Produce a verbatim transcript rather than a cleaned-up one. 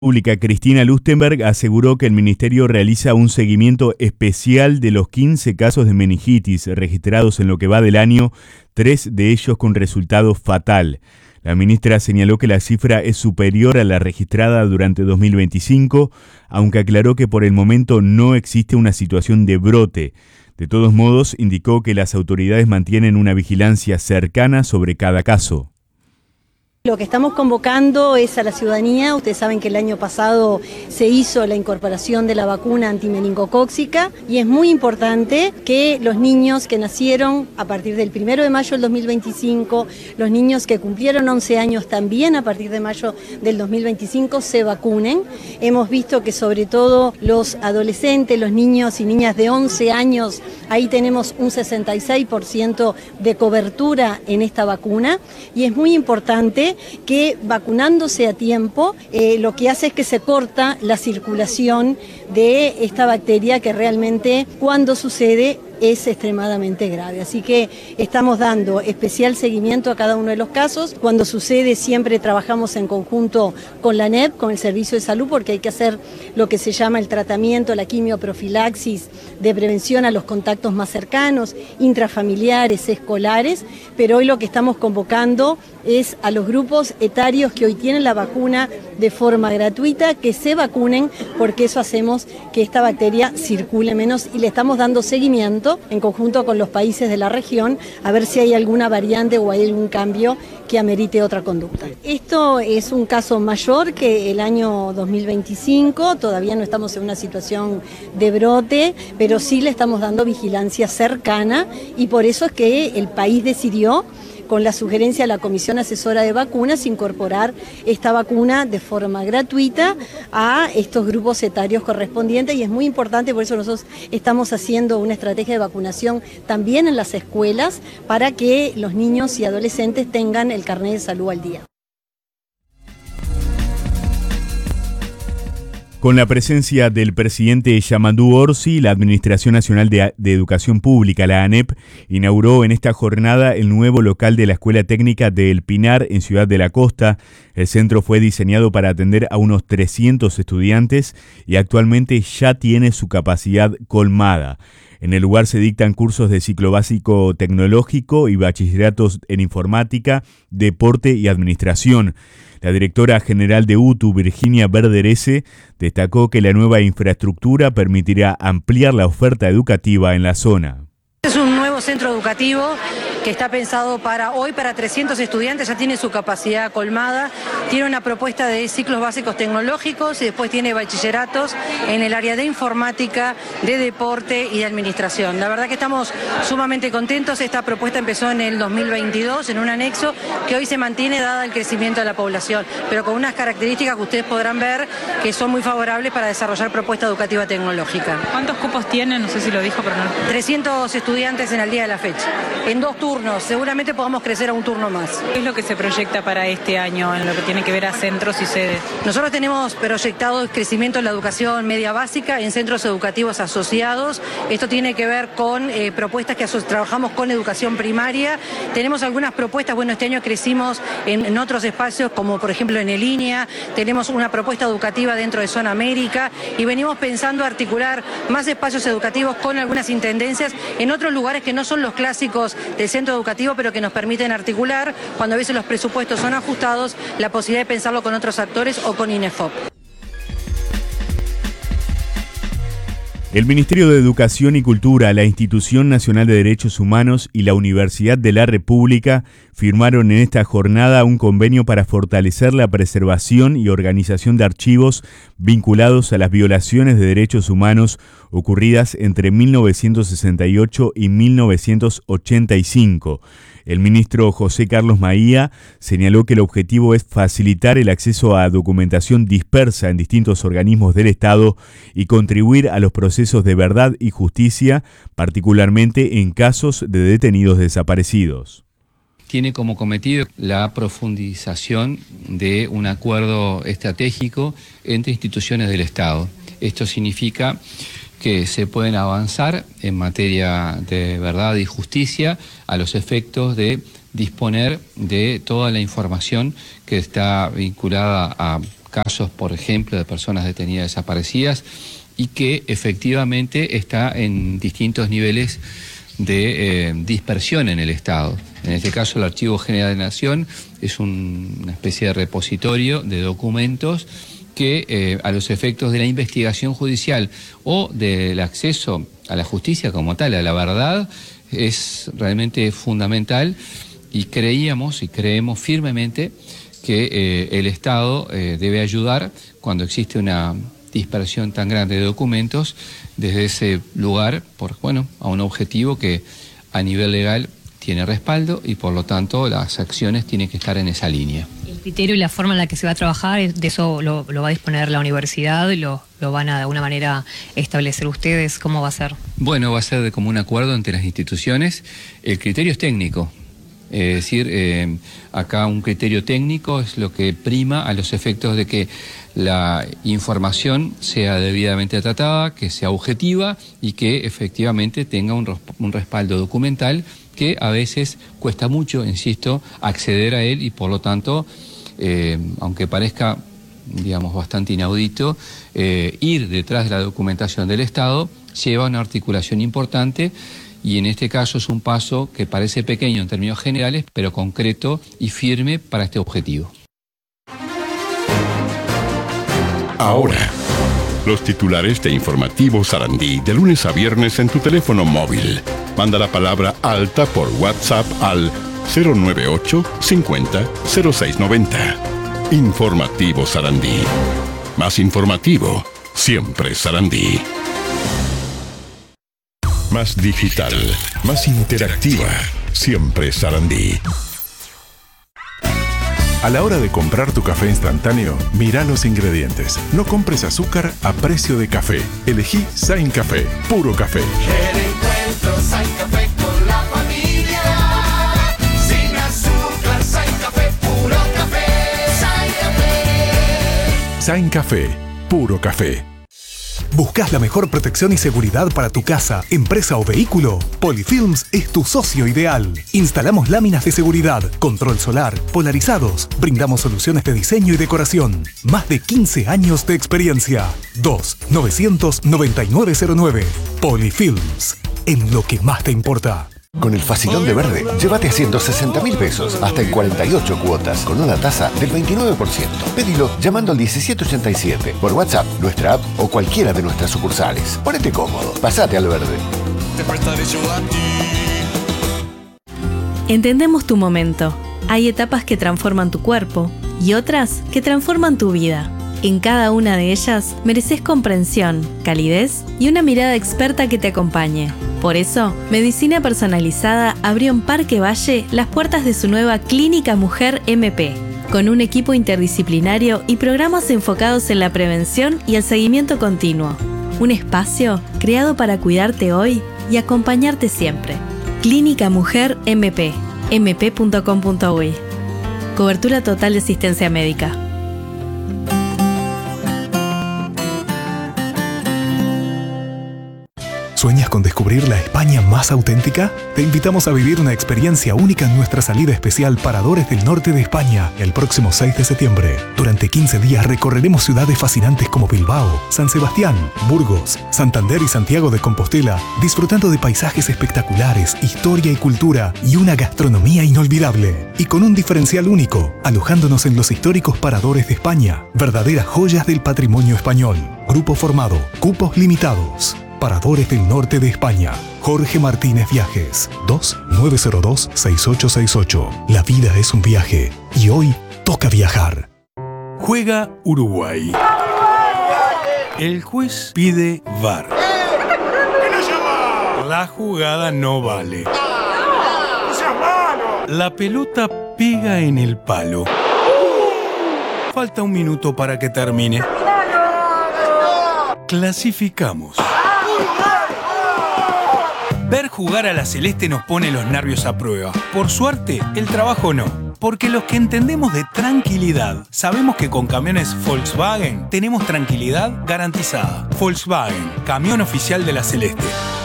Pública Cristina Lustenberg aseguró que el ministerio realiza un seguimiento especial de los quince casos de meningitis registrados en lo que va del año, tres de ellos con resultado fatal. La ministra señaló que la cifra es superior a la registrada durante dos mil veinticinco, aunque aclaró que por el momento no existe una situación de brote. De todos modos, indicó que las autoridades mantienen una vigilancia cercana sobre cada caso. Lo que estamos convocando es a la ciudadanía. Ustedes saben que el año pasado se hizo la incorporación de la vacuna antimeningocóxica y es muy importante que los niños que nacieron a partir del primero de mayo del dos mil veinticinco, los niños que cumplieron once años también a partir de mayo del dos mil veinticinco se vacunen. Hemos visto que sobre todo los adolescentes, los niños y niñas de once años, ahí tenemos un sesenta y seis por ciento de cobertura en esta vacuna y es muy importante que vacunándose a tiempo eh, lo que hace es que se corta la circulación de esta bacteria que realmente cuando sucede es extremadamente grave. Así que estamos dando especial seguimiento a cada uno de los casos. Cuando sucede siempre trabajamos en conjunto con la ANEP, con el Servicio de Salud, porque hay que hacer lo que se llama el tratamiento, la quimioprofilaxis de prevención a los contactos más cercanos, intrafamiliares, escolares, pero hoy lo que estamos convocando es a los grupos etarios que hoy tienen la vacuna de forma gratuita, que se vacunen, porque eso hacemos que esta bacteria circule menos y le estamos dando seguimiento en conjunto con los países de la región a ver si hay alguna variante o hay algún cambio que amerite otra conducta. Esto es un caso mayor que el año dos mil veinticinco, todavía no estamos en una situación de brote, pero sí le estamos dando vigilancia cercana y por eso es que el país decidió, con la sugerencia de la Comisión Asesora de Vacunas, incorporar esta vacuna de forma gratuita a estos grupos etarios correspondientes y es muy importante, por eso nosotros estamos haciendo una estrategia de vacunación también en las escuelas para que los niños y adolescentes tengan el carnet de salud al día. Con la presencia del presidente Yamadú Orsi, la Administración Nacional de, de Educación Pública, la ANEP, inauguró en esta jornada el nuevo local de la Escuela Técnica de El Pinar en Ciudad de la Costa. El centro fue diseñado para atender a unos trescientos estudiantes y actualmente ya tiene su capacidad colmada. En el lugar se dictan cursos de ciclo básico tecnológico y bachilleratos en informática, deporte y administración. La directora general de U T U, Virginia Verderese, destacó que la nueva infraestructura permitirá ampliar la oferta educativa en la zona. Es un nuevo centro educativo que está pensado para hoy para trescientos estudiantes, ya tiene su capacidad colmada, tiene una propuesta de ciclos básicos tecnológicos y después tiene bachilleratos en el área de informática, de deporte y de administración. La verdad que estamos sumamente contentos. Esta propuesta empezó en el dos mil veintidós en un anexo que hoy se mantiene dada el crecimiento de la población, pero con unas características que ustedes podrán ver que son muy favorables para desarrollar propuesta educativa tecnológica. ¿Cuántos cupos tienen? No sé si lo dijo, pero no. trescientos estudiantes en el día de la fecha, en dos turnos, seguramente podamos crecer a un turno más. ¿Qué es lo que se proyecta para este año en lo que tiene que ver a centros y sedes? Nosotros tenemos proyectado el crecimiento en la educación media básica en centros educativos asociados. Esto tiene que ver con eh, propuestas que trabajamos con educación primaria. Tenemos algunas propuestas, bueno, este año crecimos en, en otros espacios, como por ejemplo en el INEA, tenemos una propuesta educativa dentro de Zona América y venimos pensando articular más espacios educativos con algunas intendencias en otros lugares que no son los clásicos del centro educativo, pero que nos permiten articular, cuando a veces los presupuestos son ajustados, la posibilidad de pensarlo con otros actores o con INEFOP. El Ministerio de Educación y Cultura, la Institución Nacional de Derechos Humanos y la Universidad de la República firmaron en esta jornada un convenio para fortalecer la preservación y organización de archivos vinculados a las violaciones de derechos humanos ocurridas entre mil novecientos sesenta y ocho y mil novecientos ochenta y cinco. El ministro José Carlos Maía señaló que el objetivo es facilitar el acceso a documentación dispersa en distintos organismos del Estado y contribuir a los procesos de verdad y justicia, particularmente en casos de detenidos desaparecidos. Tiene como cometido la profundización de un acuerdo estratégico entre instituciones del Estado. Esto significa que se pueden avanzar en materia de verdad y justicia a los efectos de disponer de toda la información que está vinculada a casos, por ejemplo, de personas detenidas desaparecidas y que efectivamente está en distintos niveles de eh, dispersión en el Estado. En este caso, el Archivo General de la Nación es un, una especie de repositorio de documentos que eh, a los efectos de la investigación judicial o del acceso a la justicia como tal, a la verdad, es realmente fundamental, y creíamos y creemos firmemente que eh, el Estado eh, debe ayudar cuando existe una dispersión tan grande de documentos desde ese lugar, por, bueno, a un objetivo que a nivel legal tiene respaldo y por lo tanto las acciones tienen que estar en esa línea. El criterio y la forma en la que se va a trabajar, de eso lo, lo va a disponer la universidad, lo, lo van a de alguna manera establecer ustedes, ¿cómo va a ser? Bueno, va a ser de común acuerdo entre las instituciones. El criterio es técnico. Es decir, eh, acá un criterio técnico es lo que prima a los efectos de que la información sea debidamente tratada, que sea objetiva y que efectivamente tenga un, un respaldo documental que a veces cuesta mucho, insisto, acceder a él y por lo tanto, eh, aunque parezca, digamos, bastante inaudito, eh, ir detrás de la documentación del Estado lleva una articulación importante. Y en este caso es un paso que parece pequeño en términos generales, pero concreto y firme para este objetivo. Ahora, los titulares de Informativo Sarandí, de lunes a viernes en tu teléfono móvil. Manda la palabra alta por WhatsApp al cero nueve ocho cincuenta cero seis noventa. Informativo Sarandí. Más informativo, siempre Sarandí. Más digital, más interactiva, siempre Sarandí. A la hora de comprar tu café instantáneo, mira los ingredientes. No compres azúcar a precio de café. Elegí Sain Café, puro café. El encuentro Sain Café con la familia. Sin azúcar, Sain Café, puro café. Sain Café. Sain Café, puro café. ¿Buscas la mejor protección y seguridad para tu casa, empresa o vehículo? Polyfilms es tu socio ideal. Instalamos láminas de seguridad, control solar, polarizados. Brindamos soluciones de diseño y decoración. Más de quince años de experiencia. dos nueve nueve nueve cero nueve. Polyfilms. En lo que más te importa. Con el Facilón de Verde, llévate a ciento sesenta mil pesos, hasta en cuarenta y ocho cuotas, con una tasa del veintinueve por ciento. Pedilo llamando al diecisiete ochenta y siete, por WhatsApp, nuestra app o cualquiera de nuestras sucursales. Ponete cómodo, pasate al verde. Te prestaré yo a ti. Entendemos tu momento. Hay etapas que transforman tu cuerpo y otras que transforman tu vida. En cada una de ellas mereces comprensión, calidez y una mirada experta que te acompañe. Por eso, Medicina Personalizada abrió en Parque Valle las puertas de su nueva Clínica Mujer M P, con un equipo interdisciplinario y programas enfocados en la prevención y el seguimiento continuo. Un espacio creado para cuidarte hoy y acompañarte siempre. Clínica Mujer M P, m p punto com punto u y. Cobertura total de asistencia médica. ¿Sueñas con descubrir la España más auténtica? Te invitamos a vivir una experiencia única en nuestra salida especial Paradores del Norte de España el próximo seis de septiembre. Durante quince días recorreremos ciudades fascinantes como Bilbao, San Sebastián, Burgos, Santander y Santiago de Compostela, disfrutando de paisajes espectaculares, historia y cultura y una gastronomía inolvidable. Y con un diferencial único, alojándonos en los históricos Paradores de España, verdaderas joyas del patrimonio español. Grupo formado, cupos limitados. Paradores del Norte de España. Jorge Martínez Viajes. dos nueve cero dos seis ocho seis ocho. La vida es un viaje y hoy toca viajar. Juega Uruguay. El juez pide V A R. La jugada no vale. La pelota pega en el palo. Falta un minuto para que termine. Clasificamos. Ver jugar a la Celeste nos pone los nervios a prueba. Por suerte, el trabajo no. Porque los que entendemos de tranquilidad, sabemos que con camiones Volkswagen tenemos tranquilidad garantizada. Volkswagen, camión oficial de la Celeste.